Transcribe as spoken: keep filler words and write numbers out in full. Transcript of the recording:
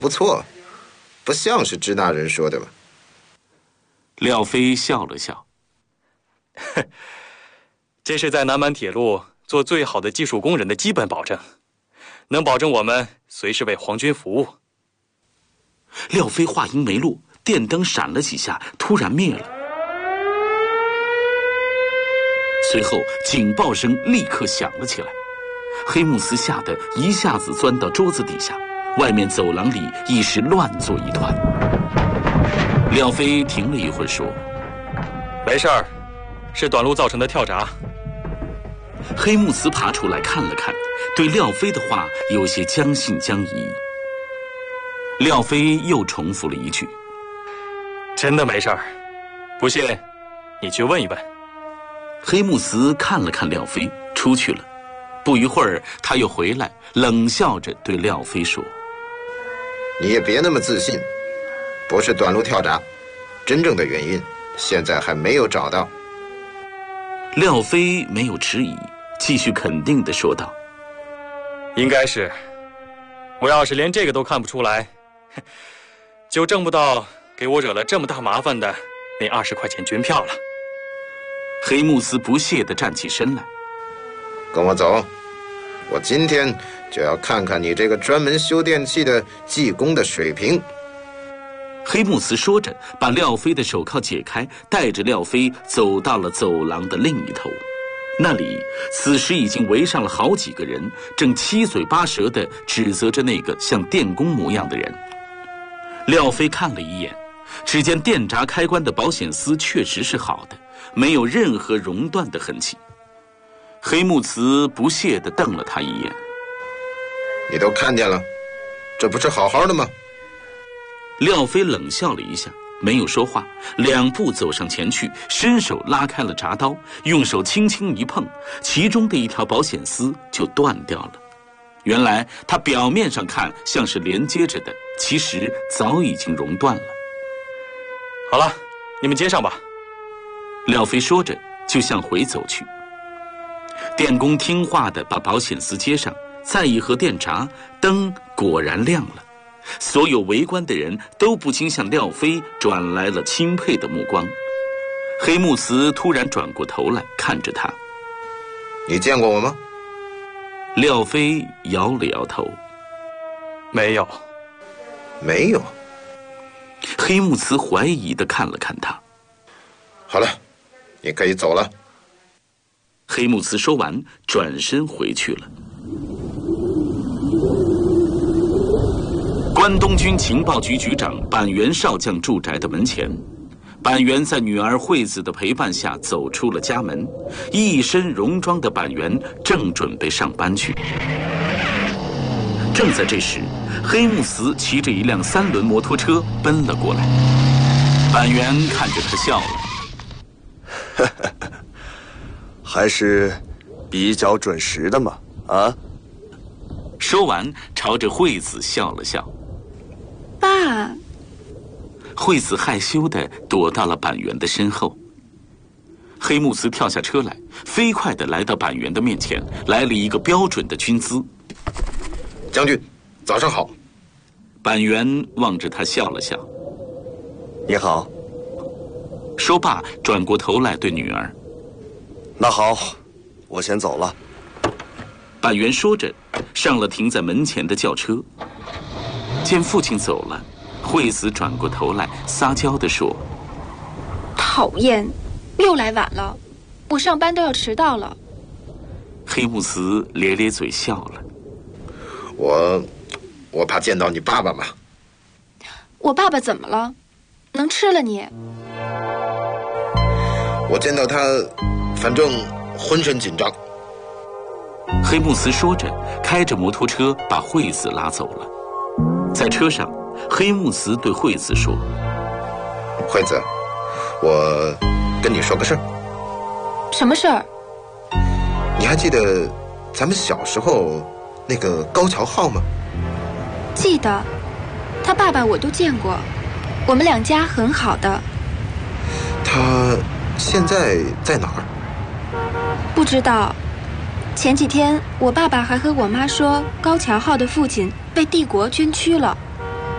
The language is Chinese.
不错，不像是支那人说的嘛。 廖飞笑了笑， 这是在南满铁路做最好的技术工人的基本保证，能保证我们随时为皇军服务。 廖飞话音没落，电灯闪了几下，突然灭了。随后警报声立刻响了起来，黑木斯吓得一下子钻到桌子底下，外面走廊里一时乱作一团。廖飞停了一会儿说：“ 没事儿，是短路造成的跳闸。” 黑木斯爬出来看了看，对廖飞的话有些将信将疑。廖飞又重复了一句：“ 真的没事儿，不信你去问一问。” 黑木斯看了看廖飞，出去了。不一会儿，他又回来，冷笑着对廖飞说：“ 你也别那么自信，不是短路跳闸，真正的原因现在还没有找到。” 廖飞没有迟疑，继续肯定地说道：“ 应该是，我要是连这个都看不出来，就挣不到给我惹了这么大麻烦的那二十块钱军票了。” 黑木斯不屑地站起身来：“ 跟我走，我今天就要看看你这个专门修电器的技工的水平。” 黑木斯说着，把廖飞的手铐解开，带着廖飞走到了走廊的另一头。那里此时已经围上了好几个人，正七嘴八舌地指责着那个像电工模样的人。廖飞看了一眼，只见电闸开关的保险丝确实是好的，没有任何熔断的痕迹。黑木斯不屑地瞪了他一眼：“ 你都看见了，这不是好好的吗？” 廖飞冷笑了一下，没有说话，两步走上前去，伸手拉开了闸刀，用手轻轻一碰，其中的一条保险丝就断掉了。原来它表面上看像是连接着的，其实早已经熔断了。 好了，你们接上吧。 廖飞说着就向回走去。电工听话地把保险丝接上，再一合电闸，灯果然亮了。所有围观的人都不禁向廖飞转来了钦佩的目光。黑木斯突然转过头来看着他：“ 你见过我吗？” 廖飞摇了摇头：“ 没有。”“ 没有。” 黑木斯怀疑地看了看他：“ 好了，你可以走了。” 黑木斯说完，转身回去了。关东军情报局局长板垣少将住宅的门前，板垣在女儿惠子的陪伴下走出了家门，一身戎装的板垣正准备上班去。正在这时，黑木斯骑着一辆三轮摩托车奔了过来。板垣看着他笑了：“ 还是比较准时的嘛，啊？” 说完，朝着惠子笑了笑。 爸。 惠子害羞地躲到了板垣的身后。黑木斯跳下车来，飞快地来到板垣的面前，来了一个标准的军姿：“ 将军，早上好。” 板垣望着他笑了笑：“ 你好。” 说罢，转过头来对女儿：“ 那好，我先走了。” 板垣说着，上了停在门前的轿车。见父亲走了，惠子转过头来撒娇地说：“ 讨厌，又来晚了，我上班都要迟到了。” 黑木斯咧咧嘴笑了：“ 我我怕见到你爸爸嘛。”“ 我爸爸怎么了？能吃了你？”“ 我见到他，反正浑身紧张。” 黑木斯说着，开着摩托车把惠子拉走了。在车上，黑木斯对惠子说：“ 惠子，我跟你说个事儿。”“ 什么事儿？”“ 你还记得咱们小时候那个高桥浩吗？”“ 记得，他爸爸我都见过，我们两家很好的。”“ 他现在在哪儿？”“ 不知道。前几天我爸爸还和我妈说，高桥浩的父亲被帝国捐躯了。”